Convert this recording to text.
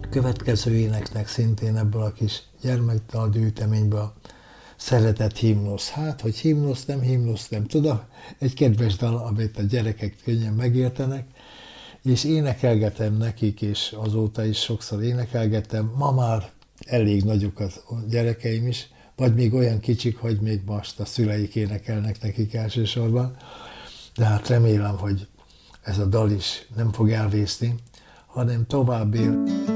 Következő éneknek szintén ebből a kis gyermekdal gyűjteményből szeretett himnusz. Hát, hogy himnusz nem tudom, egy kedves dal, amit a gyerekek könnyen megértenek, és énekelgetem nekik, és azóta is sokszor énekelgetem. Ma már elég nagyok a gyerekeim is, vagy még olyan kicsik, hogy még most a szüleik énekelnek nekik elsősorban. De hát remélem, hogy ez a dal is nem fog elvészni, hanem tovább él.